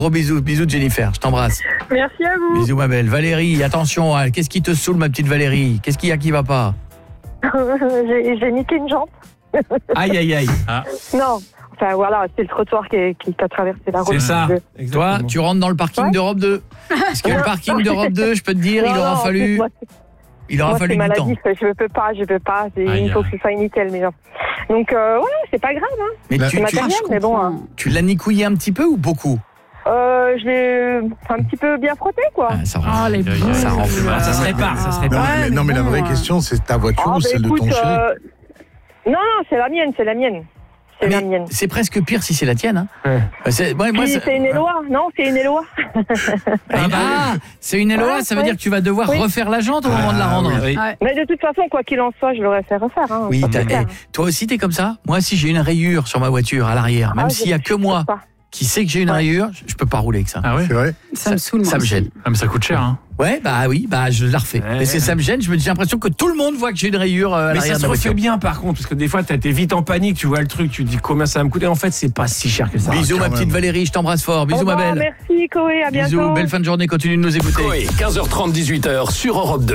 Gros bisous, bisous de Jennifer, je t'embrasse. Merci à vous. Bisous ma belle. Valérie, attention, qu'est-ce qui te saoule ma petite Valérie? Qu'est-ce qu'il y a qui va pas? J'ai niqué une jambe. Aïe aïe aïe. Non, enfin voilà, c'est le trottoir qui a traversé la route. C'est ça. Toi, tu rentres dans le parking Ouais. d'Europe 2. Parce que le parking d'Europe 2, je peux te dire, il aura fallu Moi, du c'est temps. maladif, je peux pas. Il faut que ce soit nickel, mais genre. Donc, ouais, c'est pas grave, hein. Mais C'est matériel, mais bon. Hein. tu l'as nicouillé un petit peu ou beaucoup? Je l'ai un petit peu bien frotté, quoi. Ça Ah, les boules. ça rend fou. Ça se répare, ça se Non, répare. mais, mais la bon, vraie question, c'est ta voiture ou celle de ton chéri? Non, c'est la mienne. C'est la mienne. C'est presque pire si c'est la tienne. Hein. Ouais. Moi, C'est une Eloa. Non, c'est une Eloa. C'est une Eloa, Ouais, ça veut ouais. dire que tu vas devoir Oui. refaire la jante au moment de la rendre. Oui. Ouais. Mais de toute façon, quoi qu'il en soit, je l'aurais fait refaire. Hein, Oui, ça, c'est clair. toi aussi t'es comme ça? Moi si j'ai une rayure sur ma voiture à l'arrière, même s'il y a que moi pas. qui sais que j'ai une rayure, je peux pas rouler avec ça. Ah ouais? C'est vrai? Ça me saoule, moi Ça me aussi. gêne. Ah, mais ça coûte cher, hein. Ouais, je la refais. Ouais. Mais ça me gêne, j'ai l'impression que tout le monde voit que j'ai une rayure à Mais l'arrière ça de se ma refait voiture. bien par contre, parce que des fois t'es vite en panique, tu vois le truc, tu te dis combien ça va me coûter. En fait, c'est pas si cher que ça. Bisous ma quand petite même. Valérie, je t'embrasse fort. Bisous Au ma revoir, belle. Merci, Koé, à bientôt. Bisous, belle fin de journée, continue de nous écouter. Coé, 15h30, 18h sur Europe 2.